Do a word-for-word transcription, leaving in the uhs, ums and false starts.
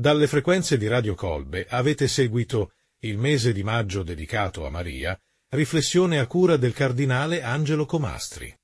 Dalle frequenze di Radio Colbe avete seguito il mese di maggio dedicato a Maria, riflessione a cura del cardinale Angelo Comastri.